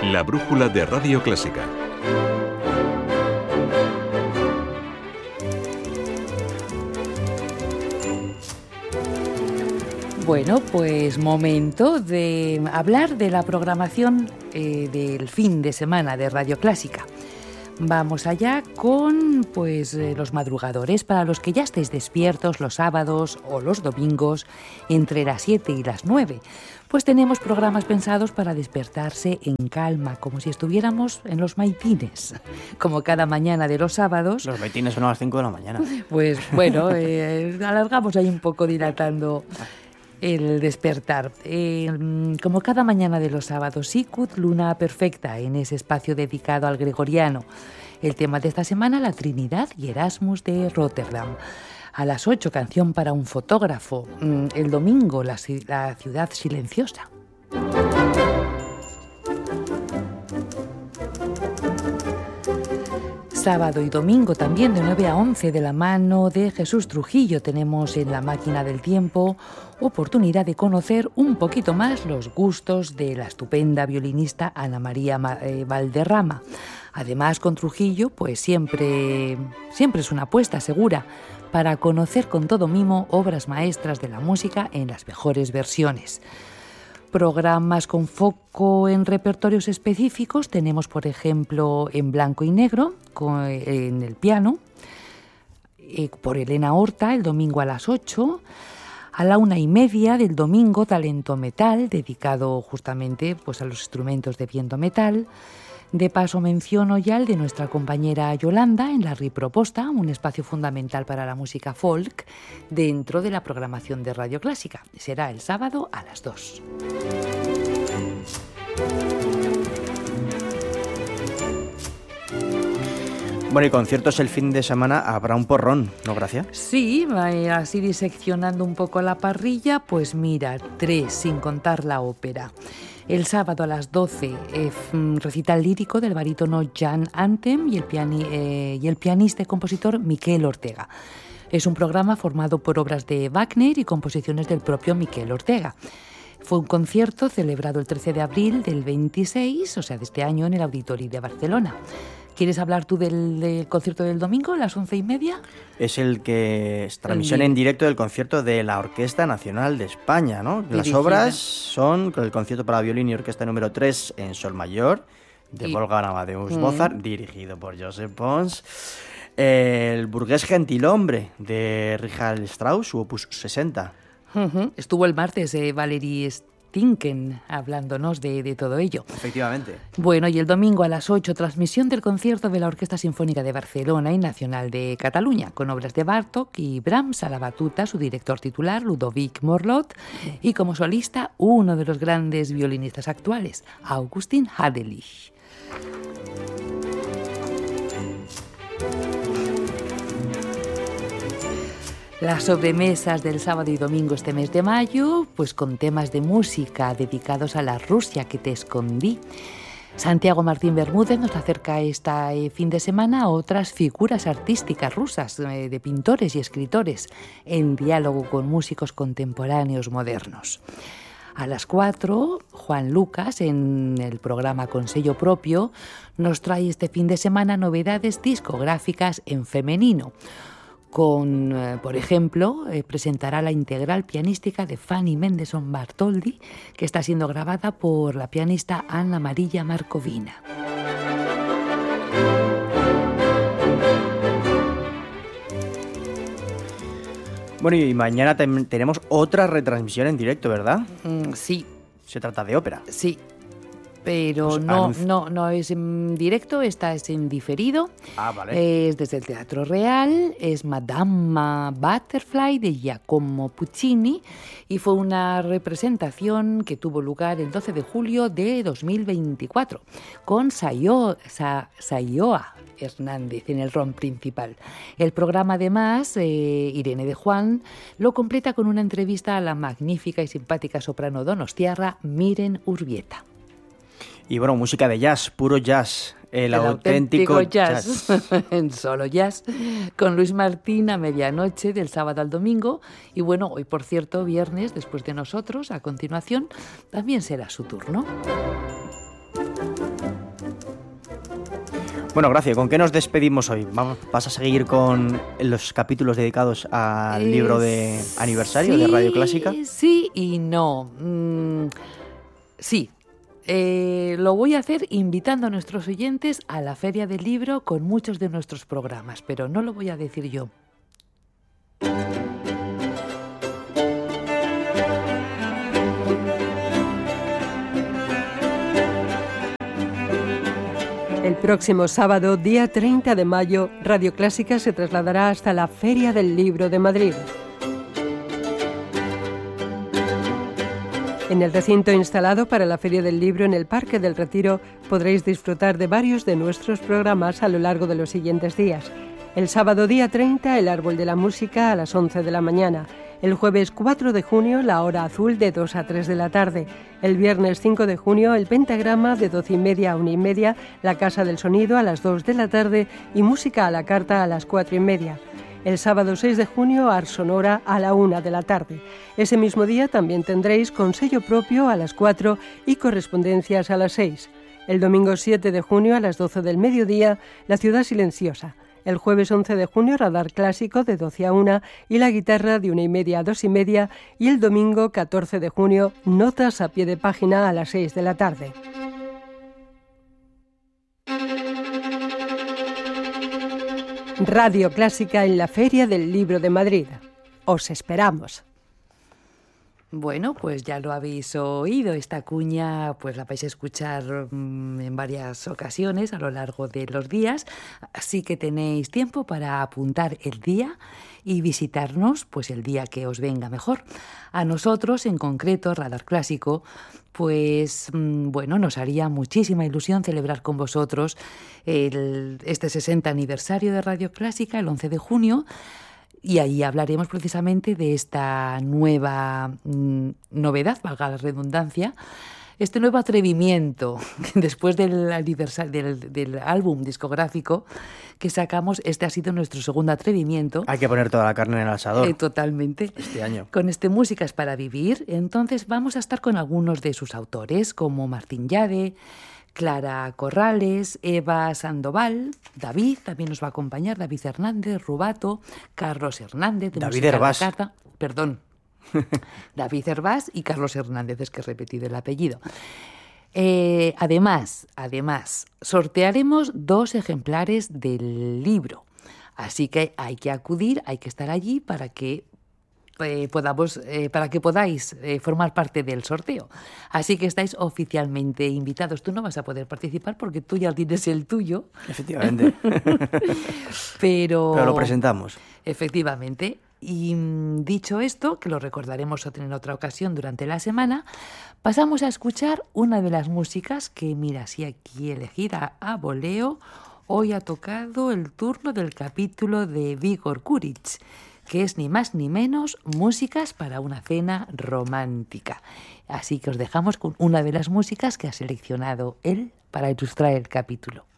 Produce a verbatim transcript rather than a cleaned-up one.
La brújula de Radio Clásica. Bueno, pues momento de hablar de la programación eh, del fin de semana de Radio Clásica. Vamos allá con pues eh, los madrugadores, para los que ya estéis despiertos los sábados o los domingos entre las siete y las nueve. Pues tenemos programas pensados para despertarse en calma, como si estuviéramos en los maitines, como cada mañana de los sábados. Los maitines son a las cinco de la mañana. Pues bueno, eh, alargamos ahí un poco dilatando el despertar. Eh, como cada mañana de los sábados, Sicut, Luna Perfecta, en ese espacio dedicado al gregoriano. El tema de esta semana, la Trinidad y Erasmus de Rotterdam. A las ocho, canción para un fotógrafo. El domingo, la, la ciudad silenciosa. Sábado y domingo también de nueve a once, de la mano de Jesús Trujillo, tenemos en La Máquina del Tiempo oportunidad de conocer un poquito más los gustos de la estupenda violinista Ana María Valderrama. Además, con Trujillo, pues siempre, siempre es una apuesta segura para conocer con todo mimo obras maestras de la música en las mejores versiones. Programas con foco en repertorios específicos tenemos, por ejemplo, en blanco y negro, con, en el piano, eh, por Elena Horta, el domingo a las ocho. A la una y media del domingo, Talento Metal, dedicado justamente pues, a los instrumentos de viento metal. De paso menciono ya el de nuestra compañera Yolanda en La Riproposta, un espacio fundamental para la música folk dentro de la programación de Radio Clásica. Será el sábado a las dos. Bueno, y conciertos el fin de semana habrá un porrón, ¿no, Gracia? Sí, así diseccionando un poco la parrilla, pues mira, tres, sin contar la ópera. El sábado a las doce, eh, recital lírico del barítono Jan Anthem y el, piani, eh, y el pianista y compositor Miquel Ortega. Es un programa formado por obras de Wagner y composiciones del propio Miquel Ortega. Fue un concierto celebrado el trece de abril del veintiséis, o sea, de este año, en el Auditori de Barcelona. ¿Quieres hablar tú del, del concierto del domingo a las once y media? Es el que es transmisión en directo del concierto de la Orquesta Nacional de España, ¿no? Las Dirigida. obras son el concierto para violín y orquesta número tres en sol mayor, de y... Wolfgang Amadeus mm. Mozart, dirigido por Joseph Pons. El Burgués Gentilhombre, de Richard Strauss, su opus sesenta. Uh-huh. Estuvo el martes eh, Valerie Stinken hablándonos de, de todo ello. Efectivamente. Bueno, y el domingo a las ocho, transmisión del concierto de la Orquesta Sinfónica de Barcelona y Nacional de Cataluña, con obras de Bartók y Brahms a la batuta, su director titular, Ludovic Morlot, y como solista, uno de los grandes violinistas actuales, Augustin Hadelich. Las sobremesas del sábado y domingo este mes de mayo, pues con temas de música dedicados a la Rusia que te escondí. Santiago Martín Bermúdez nos acerca este fin de semana a otras figuras artísticas rusas, eh, de pintores y escritores, en diálogo con músicos contemporáneos modernos. A las cuatro, Juan Lucas, en el programa Con Sello Propio, nos trae este fin de semana novedades discográficas en femenino. Con, eh, por ejemplo, eh, presentará la integral pianística de Fanny Mendelssohn Bartholdy, que está siendo grabada por la pianista Anna Maria Markovina. Bueno, y mañana te- tenemos otra retransmisión en directo, ¿verdad? Mm, sí. Se trata de ópera. Sí. Pero Pues no, anuncio. no, no es en directo, esta es en diferido. Ah, vale. Es desde el Teatro Real, es Madama Butterfly de Giacomo Puccini y fue una representación que tuvo lugar el doce de julio de dos mil veinticuatro con Sayo, Sa, Sayoa Hernández en el rol principal. El programa, además, eh, Irene de Juan, lo completa con una entrevista a la magnífica y simpática soprano donostiarra Miren Urbieta. Y bueno, música de jazz, puro jazz. El, El auténtico, auténtico jazz, jazz. En solo jazz, con Luis Martín a medianoche del sábado al domingo. Y bueno, hoy por cierto, viernes, después de nosotros, a continuación, también será su turno. Bueno, Gracia, ¿con qué nos despedimos hoy? Vamos, ¿vas a seguir con los capítulos dedicados al eh, libro de aniversario sí, de Radio Clásica? Sí y no. Mm, sí. Eh, lo voy a hacer invitando a nuestros oyentes a la Feria del Libro con muchos de nuestros programas, pero no lo voy a decir yo. El próximo sábado, día treinta de mayo, Radio Clásica se trasladará hasta la Feria del Libro de Madrid. En el recinto instalado para la Feria del Libro en el Parque del Retiro podréis disfrutar de varios de nuestros programas a lo largo de los siguientes días. El sábado día treinta, el Árbol de la Música a las once de la mañana. El jueves cuatro de junio, la Hora Azul de dos a tres de la tarde. El viernes cinco de junio, el Pentagrama de doce y media a una y media, la Casa del Sonido a las dos de la tarde y Música a la Carta a las cuatro y media. El sábado seis de junio, Ars Sonora a la una de la tarde. Ese mismo día también tendréis con sello propio a las cuatro y correspondencias a las seis. El domingo siete de junio a las doce del mediodía, La Ciudad Silenciosa. El jueves once de junio, Radar Clásico de doce a una y La Guitarra de una y media a dos y media. Y el domingo catorce de junio, Notas a pie de página a las seis de la tarde. Radio Clásica en la Feria del Libro de Madrid. Os esperamos. Bueno, pues ya lo habéis oído, esta cuña pues la vais a escuchar mmm, en varias ocasiones a lo largo de los días, así que tenéis tiempo para apuntar el día y visitarnos pues el día que os venga mejor. A nosotros, en concreto, Radar Clásico, pues mmm, bueno, nos haría muchísima ilusión celebrar con vosotros el, este sesenta aniversario de Radio Clásica, el once de junio, y ahí hablaremos precisamente de esta nueva mmm, novedad, valga la redundancia, este nuevo atrevimiento, después del aniversario del, del álbum discográfico que sacamos. Este ha sido nuestro segundo atrevimiento. Hay que poner toda la carne en el asador. Eh, totalmente. Este año. Con este Músicas para Vivir. Entonces vamos a estar con algunos de sus autores, como Martín Llade, Clara Corrales, Eva Sandoval, David, también nos va a acompañar, David Hernández, Rubato, Carlos Hernández, de David Hervás. Carta, perdón, David Hervás y Carlos Hernández, es que he repetido el apellido. Eh, además, además, sortearemos dos ejemplares del libro, así que hay que acudir, hay que estar allí para que Eh, podamos, eh, para que podáis eh, formar parte del sorteo. Así que estáis oficialmente invitados. Tú no vas a poder participar porque tú ya tienes el tuyo. Efectivamente. Pero, Pero lo presentamos. Efectivamente. Y dicho esto, que lo recordaremos en otra ocasión durante la semana, pasamos a escuchar una de las músicas que, mira, si aquí elegida a voleo, hoy ha tocado el turno del capítulo de Vígor Kuric, que es ni más ni menos Músicas para una cena romántica. Así que os dejamos con una de las músicas que ha seleccionado él para ilustrar el capítulo.